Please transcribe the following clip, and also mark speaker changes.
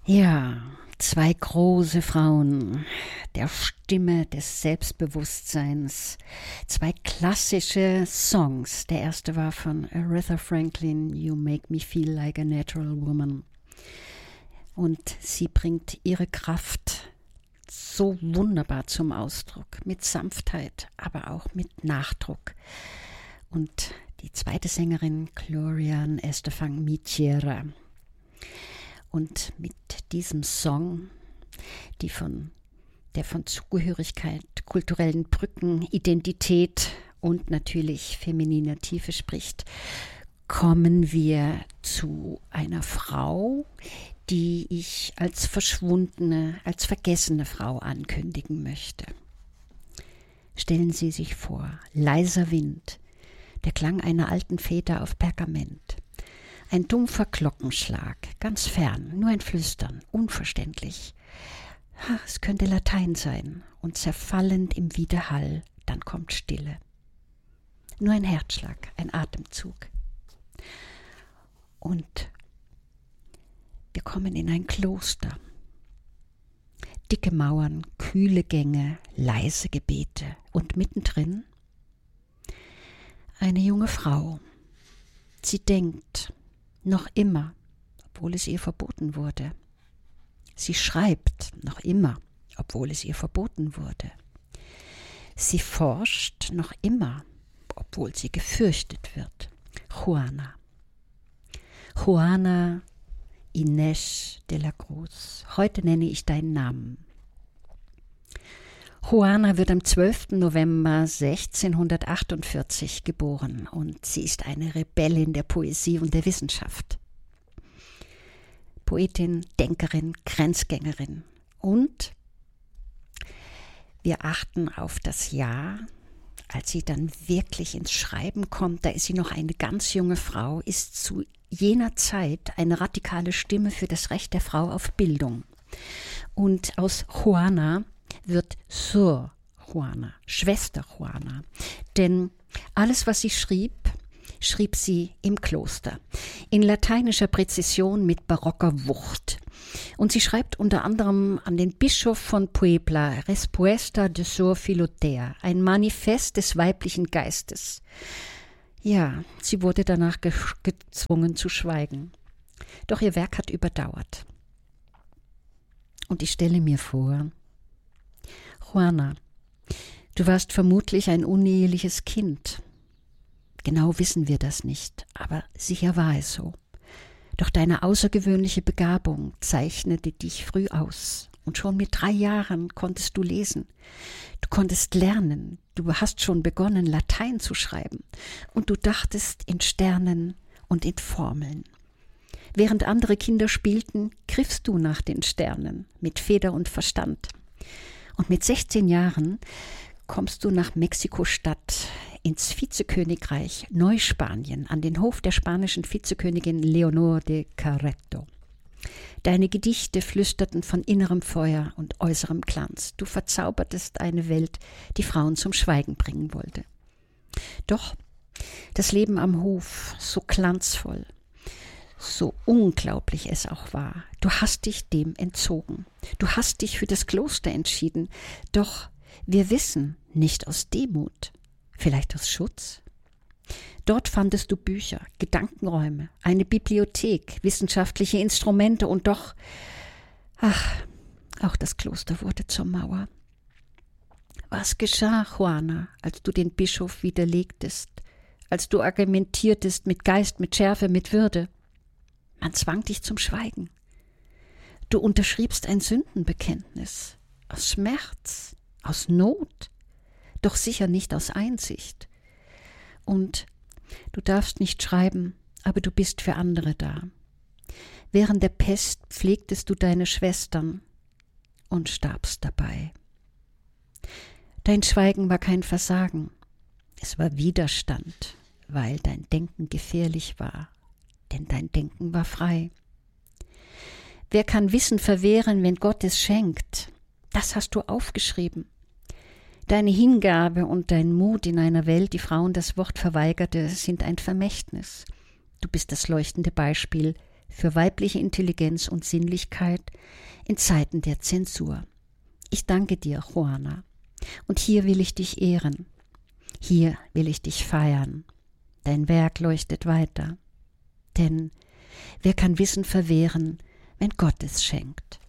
Speaker 1: Ja, zwei große Frauen der Stimme des Selbstbewusstseins. Zwei klassische Songs. Der erste war von Aretha Franklin, You Make Me Feel Like a Natural Woman. Und sie bringt ihre Kraft so wunderbar zum Ausdruck, mit Sanftheit, aber auch mit Nachdruck. Und die zweite Sängerin, Gloria Estefan Miciera. Und mit diesem Song, der von Zugehörigkeit, kulturellen Brücken, Identität und natürlich femininer Tiefe spricht, kommen wir zu einer Frau, die ich als verschwundene, als vergessene Frau ankündigen möchte. Stellen Sie sich vor, leiser Wind, der Klang einer alten Feder auf Pergament. Ein dumpfer Glockenschlag, ganz fern, nur ein Flüstern, unverständlich. Es könnte Latein sein und zerfallend im Widerhall, dann kommt Stille. Nur ein Herzschlag, ein Atemzug. Und wir kommen in ein Kloster. Dicke Mauern, kühle Gänge, leise Gebete und mittendrin eine junge Frau. Sie denkt, noch immer, obwohl es ihr verboten wurde. Sie schreibt noch immer, obwohl es ihr verboten wurde. Sie forscht noch immer, obwohl sie gefürchtet wird. Juana Inés de la Cruz. Heute nenne ich deinen Namen. Juana wird am 12. November 1648 geboren und sie ist eine Rebellin der Poesie und der Wissenschaft. Poetin, Denkerin, Grenzgängerin. Und wir achten auf das Jahr, als sie dann wirklich ins Schreiben kommt. Da ist sie noch eine ganz junge Frau, ist zu jener Zeit eine radikale Stimme für das Recht der Frau auf Bildung. Und aus Juana wird Sor Juana, Schwester Juana. Denn alles, was sie schrieb sie im Kloster. In lateinischer Präzision mit barocker Wucht. Und sie schreibt unter anderem an den Bischof von Puebla, Respuesta de Sor Filotea, ein Manifest des weiblichen Geistes. Ja, sie wurde danach gezwungen zu schweigen. Doch ihr Werk hat überdauert. Und ich stelle mir vor, Juana, du warst vermutlich ein uneheliches Kind. Genau wissen wir das nicht, aber sicher war es so. Doch deine außergewöhnliche Begabung zeichnete dich früh aus. Und schon mit 3 Jahren konntest du lesen. Du konntest lernen. Du hast schon begonnen, Latein zu schreiben. Und du dachtest in Sternen und in Formeln. Während andere Kinder spielten, griffst du nach den Sternen mit Feder und Verstand. Und mit 16 Jahren kommst du nach Mexiko-Stadt ins Vizekönigreich Neuspanien an den Hof der spanischen Vizekönigin Leonor de Carreto. Deine Gedichte flüsterten von innerem Feuer und äußerem Glanz. Du verzaubertest eine Welt, die Frauen zum Schweigen bringen wollte. Doch das Leben am Hof, so glanzvoll, so unglaublich es auch war, du hast dich dem entzogen. Du hast dich für das Kloster entschieden, doch wir wissen, nicht aus Demut, vielleicht aus Schutz. Dort fandest du Bücher, Gedankenräume, eine Bibliothek, wissenschaftliche Instrumente und doch, auch das Kloster wurde zur Mauer. Was geschah, Juana, als du den Bischof widerlegtest, als du argumentiertest mit Geist, mit Schärfe, mit Würde? Man zwang dich zum Schweigen. Du unterschriebst ein Sündenbekenntnis, aus Schmerz, aus Not, doch sicher nicht aus Einsicht. Und du darfst nicht schreiben, aber du bist für andere da. Während der Pest pflegtest du deine Schwestern und starbst dabei. Dein Schweigen war kein Versagen, es war Widerstand, weil dein Denken gefährlich war, denn dein Denken war frei. Wer kann Wissen verwehren, wenn Gott es schenkt? Das hast du aufgeschrieben. Deine Hingabe und dein Mut in einer Welt, die Frauen das Wort verweigerte, sind ein Vermächtnis. Du bist das leuchtende Beispiel für weibliche Intelligenz und Sinnlichkeit in Zeiten der Zensur. Ich danke dir, Juana, und hier will ich dich ehren. Hier will ich dich feiern. Dein Werk leuchtet weiter. Denn wer kann Wissen verwehren, wenn Gott es schenkt?